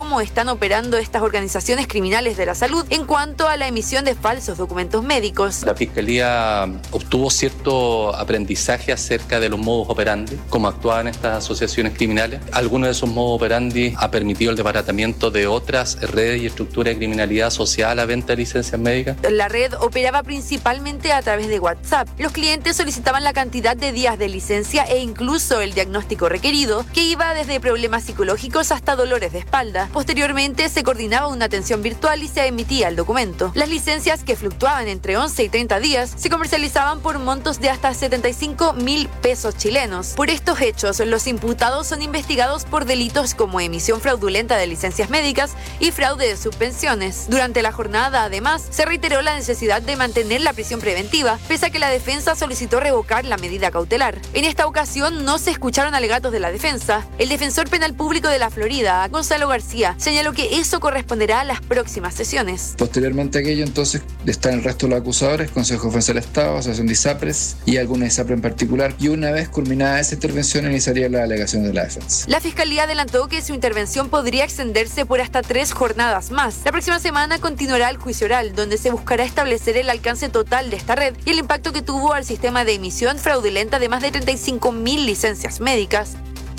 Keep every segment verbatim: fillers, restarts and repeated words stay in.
cómo están operando estas organizaciones criminales de la salud en cuanto a la emisión de falsos documentos médicos. La Fiscalía obtuvo cierto aprendizaje acerca de los modus operandi, cómo actuaban estas asociaciones criminales. Algunos de esos modus operandi ha permitido el desbaratamiento de otras redes y estructuras de criminalidad asociada a la venta de licencias médicas. La red operaba principalmente a través de WhatsApp. Los clientes solicitaban la cantidad de días de licencia e incluso el diagnóstico requerido, que iba desde problemas psicológicos hasta dolores de espalda. Posteriormente se coordinaba una atención virtual y se emitía el documento. Las licencias, que fluctuaban entre once y treinta días, se comercializaban por montos de hasta setenta y cinco mil pesos chilenos. Por estos hechos, los imputados son investigados por delitos como emisión fraudulenta de licencias médicas y fraude de subvenciones. Durante la jornada, además, se reiteró la necesidad de mantener la prisión preventiva, pese a que la defensa solicitó revocar la medida cautelar. En esta ocasión no se escucharon alegatos de la defensa. El defensor penal público de la Florida, Gonzalo García, señaló que eso corresponderá a las próximas sesiones. Posteriormente a aquello, entonces, están el resto de los acusadores, Consejo de Defensa del Estado, Asociación de ISAPRES y alguna ISAPRE en particular, y una vez culminada esa intervención iniciaría la alegación de la defensa. La Fiscalía adelantó que su intervención podría extenderse por hasta tres jornadas más. La próxima semana continuará el juicio oral, donde se buscará establecer el alcance total de esta red y el impacto que tuvo al sistema de emisión fraudulenta de más de treinta y cinco mil licencias médicas.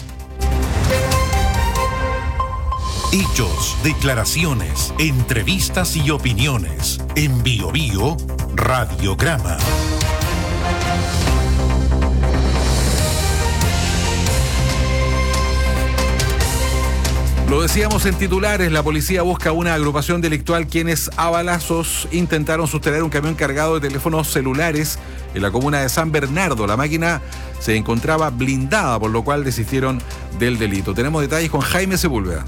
Hechos, declaraciones, entrevistas y opiniones. En Bio Bio Radiograma. Lo decíamos en titulares, la policía busca una agrupación delictual quienes a balazos intentaron sostener un camión cargado de teléfonos celulares en la comuna de San Bernardo. La máquina se encontraba blindada, por lo cual desistieron del delito. Tenemos detalles con Jaime Sepúlveda.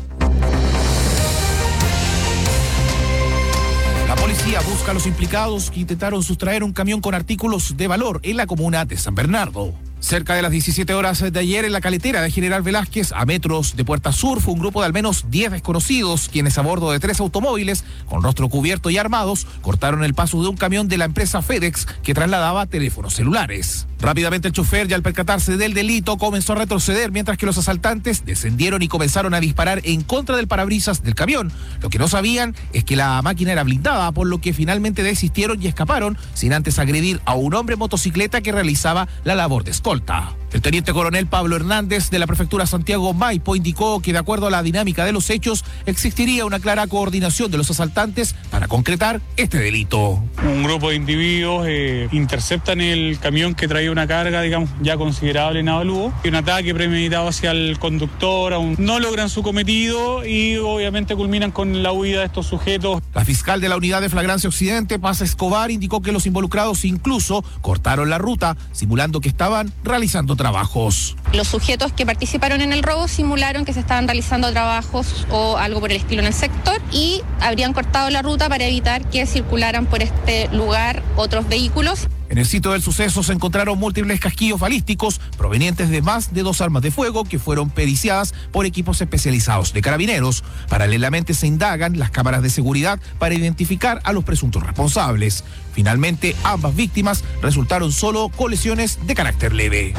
La policía busca a los implicados que intentaron sustraer un camión con artículos de valor en la comuna de San Bernardo. Cerca de las diecisiete horas de ayer, en la caletera de General Velázquez, a metros de Puerta Sur, fue un grupo de al menos diez desconocidos, quienes a bordo de tres automóviles, con rostro cubierto y armados, cortaron el paso de un camión de la empresa FedEx que trasladaba teléfonos celulares. Rápidamente el chofer, ya al percatarse del delito, comenzó a retroceder, mientras que los asaltantes descendieron y comenzaron a disparar en contra del parabrisas del camión. Lo que no sabían es que la máquina era blindada, por lo que finalmente desistieron y escaparon, sin antes agredir a un hombre en motocicleta que realizaba la labor de escolta. El teniente coronel Pablo Hernández de la prefectura Santiago Maipo indicó que, de acuerdo a la dinámica de los hechos, existiría una clara coordinación de los asaltantes para concretar este delito. Un grupo de individuos eh, interceptan el camión que traía una carga, digamos, ya considerable en Avalúo, y un ataque premeditado hacia el conductor. Aún no logran su cometido y obviamente culminan con la huida de estos sujetos. La fiscal de la Unidad de Flagrancia Occidente, Paz Escobar, indicó que los involucrados incluso cortaron la ruta, simulando que estaban realizando trabajos. Los sujetos que participaron en el robo simularon que se estaban realizando trabajos o algo por el estilo en el sector y habrían cortado la ruta para evitar que circularan por este lugar otros vehículos. En el sitio del suceso se encontraron múltiples casquillos balísticos provenientes de más de dos armas de fuego que fueron periciadas por equipos especializados de carabineros. Paralelamente se indagan las cámaras de seguridad para identificar a los presuntos responsables. Finalmente, ambas víctimas resultaron solo con lesiones de carácter leve.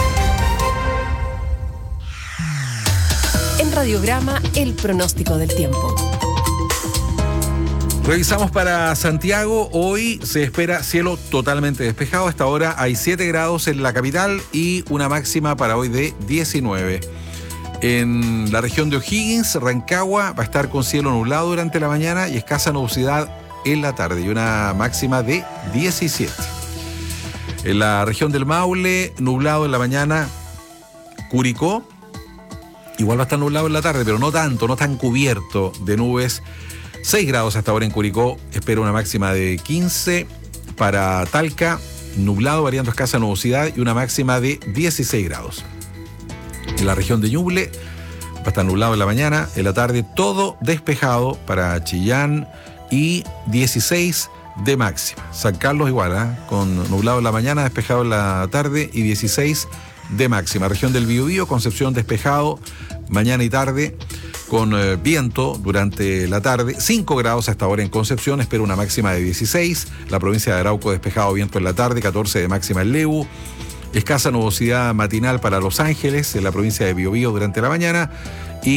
En Radiograma, el pronóstico del tiempo. Revisamos para Santiago. Hoy se espera cielo totalmente despejado. Hasta ahora hay siete grados en la capital y una máxima para hoy de diecinueve. En la región de O'Higgins, Rancagua, va a estar con cielo nublado durante la mañana y escasa nubosidad en la tarde y una máxima de diecisiete. En la región del Maule, nublado en la mañana. Curicó, igual va a estar nublado en la tarde, pero no tanto, no tan cubierto de nubes. seis grados hasta ahora en Curicó, espero una máxima de quince. Para Talca, nublado, variando escasa nubosidad y una máxima de dieciséis grados. En la región de Ñuble va a estar nublado en la mañana, en la tarde todo despejado para Chillán y dieciséis de máxima. San Carlos igual, ¿eh? Con nublado en la mañana, despejado en la tarde y dieciséis de máxima. Región del Biobío, Concepción despejado mañana y tarde, con eh, viento durante la tarde, cinco grados hasta ahora en Concepción, espero una máxima de dieciséis. La provincia de Arauco despejado, viento en la tarde, catorce de máxima en Lebu. Escasa nubosidad matinal para Los Ángeles, en la provincia de Biobío durante la mañana, y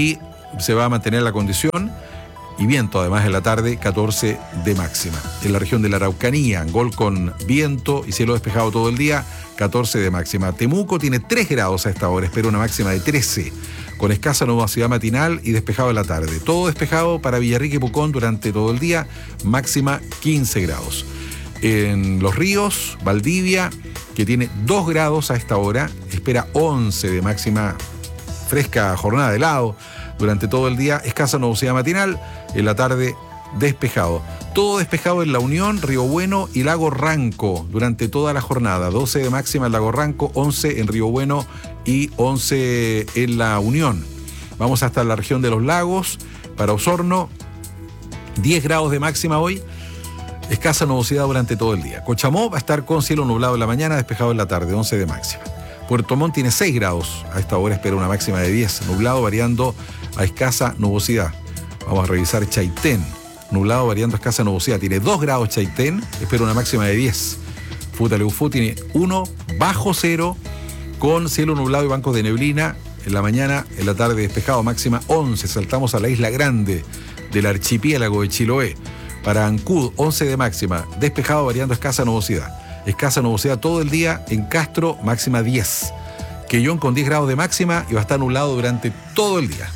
se va a mantener la condición y viento además en la tarde, catorce de máxima. En la región de la Araucanía, Angol con viento y cielo despejado todo el día, catorce de máxima. Temuco tiene tres grados a esta hora, espera una máxima de trece, con escasa nubosidad matinal y despejado en la tarde. Todo despejado para Villarrica y Pucón durante todo el día, máxima quince grados. En Los Ríos, Valdivia, que tiene dos grados a esta hora, espera once de máxima, fresca jornada de helado durante todo el día, escasa nubosidad matinal, en la tarde despejado. Todo despejado en La Unión, Río Bueno y Lago Ranco durante toda la jornada. doce de máxima en Lago Ranco, once en Río Bueno y once en La Unión. Vamos hasta la región de los lagos, para Osorno, diez grados de máxima hoy, escasa nubosidad durante todo el día. Cochamó va a estar con cielo nublado en la mañana, despejado en la tarde, once de máxima. Puerto Montt tiene seis grados, a esta hora espera una máxima de diez, nublado variando a escasa nubosidad. Vamos a revisar Chaitén, nublado variando a escasa nubosidad, tiene dos grados Chaitén, espera una máxima de diez. Futaleufú tiene uno, bajo cero, con cielo nublado y bancos de neblina, en la mañana, en la tarde despejado, máxima once. Saltamos a la isla grande del archipiélago de Chiloé. Para Ancud, once de máxima, despejado variando a escasa nubosidad. Escasa nubosidad todo el día, en Castro, máxima diez. Quellón con diez grados de máxima y va a estar nublado durante todo el día.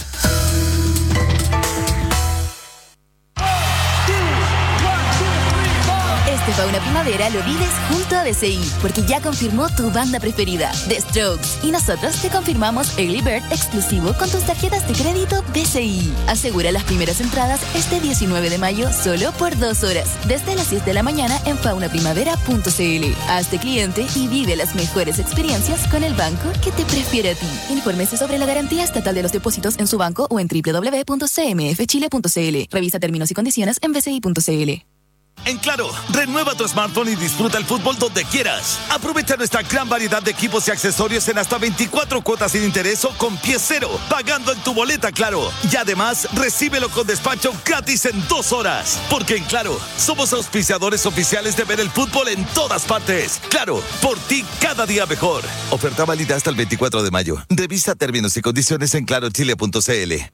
Este Fauna Primavera lo vives junto a B C I, porque ya confirmó tu banda preferida, The Strokes. Y nosotros te confirmamos Early Bird exclusivo con tus tarjetas de crédito B C I. Asegura las primeras entradas este diecinueve de mayo solo por dos horas, desde las diez de la mañana en fauna primavera punto c l. Hazte cliente y vive las mejores experiencias con el banco que te prefiere a ti. Infórmese sobre la garantía estatal de los depósitos en su banco o en doble u doble u doble u punto c m f chile punto c l. Revisa términos y condiciones en b c i punto c l. En Claro, renueva tu smartphone y disfruta el fútbol donde quieras. Aprovecha nuestra gran variedad de equipos y accesorios en hasta veinticuatro cuotas sin interés o con pie cero, pagando en tu boleta Claro. Y además, recíbelo con despacho gratis en dos horas. Porque en Claro, somos auspiciadores oficiales de ver el fútbol en todas partes. Claro, por ti cada día mejor. Oferta válida hasta el veinticuatro de mayo. Revisa términos y condiciones en claro chile punto c l.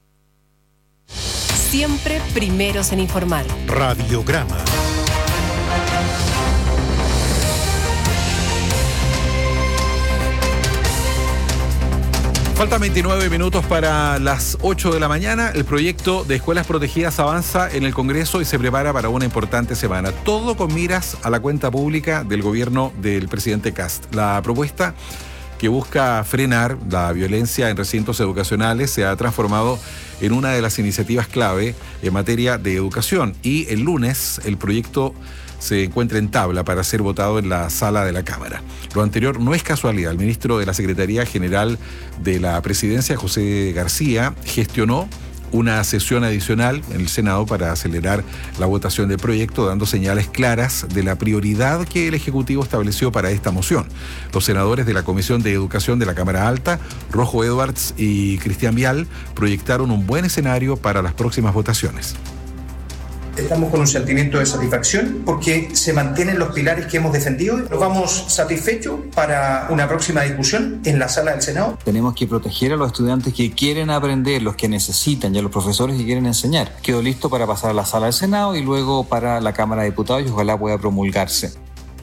Siempre primeros en informar. Radiograma. Faltan veintinueve minutos para las ocho de la mañana. El proyecto de escuelas protegidas avanza en el Congreso y se prepara para una importante semana. Todo con miras a la cuenta pública del gobierno del presidente Kast. La propuesta, que busca frenar la violencia en recintos educacionales, se ha transformado en una de las iniciativas clave en materia de educación. Y el lunes el proyecto se encuentra en tabla para ser votado en la sala de la Cámara. Lo anterior no es casualidad. El ministro de la Secretaría General de la Presidencia, José García, gestionó una sesión adicional en el Senado para acelerar la votación del proyecto, dando señales claras de la prioridad que el Ejecutivo estableció para esta moción. Los senadores de la Comisión de Educación de la Cámara Alta, Rojo Edwards y Cristian Vial, proyectaron un buen escenario para las próximas votaciones. Estamos con un sentimiento de satisfacción porque se mantienen los pilares que hemos defendido. Nos vamos satisfechos para una próxima discusión en la sala del Senado. Tenemos que proteger a los estudiantes que quieren aprender, los que necesitan, y a los profesores que quieren enseñar. Quedo listo para pasar a la sala del Senado y luego para la Cámara de Diputados y ojalá pueda promulgarse.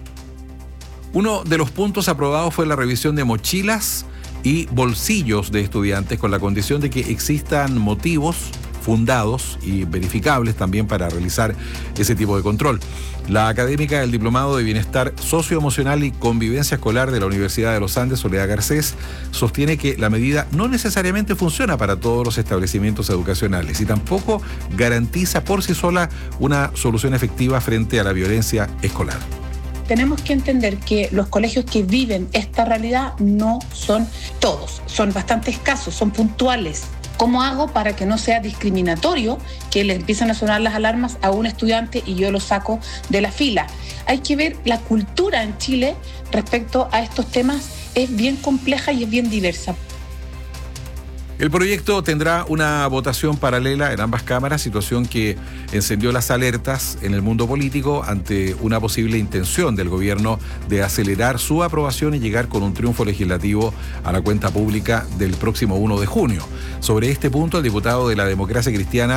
Uno de los puntos aprobados fue la revisión de mochilas y bolsillos de estudiantes, con la condición de que existan motivos fundados y verificables también para realizar ese tipo de control. La académica del Diplomado de Bienestar Socioemocional y Convivencia Escolar de la Universidad de los Andes, Soledad Garcés, sostiene que la medida no necesariamente funciona para todos los establecimientos educacionales y tampoco garantiza por sí sola una solución efectiva frente a la violencia escolar. Tenemos que entender que los colegios que viven esta realidad no son todos, son bastante escasos, son puntuales. ¿Cómo hago para que no sea discriminatorio que le empiezan a sonar las alarmas a un estudiante y yo lo saco de la fila? Hay que ver la cultura en Chile respecto a estos temas, es bien compleja y es bien diversa. El proyecto tendrá una votación paralela en ambas cámaras, situación que encendió las alertas en el mundo político ante una posible intención del gobierno de acelerar su aprobación y llegar con un triunfo legislativo a la cuenta pública del próximo uno de junio. Sobre este punto, el diputado de la Democracia Cristiana,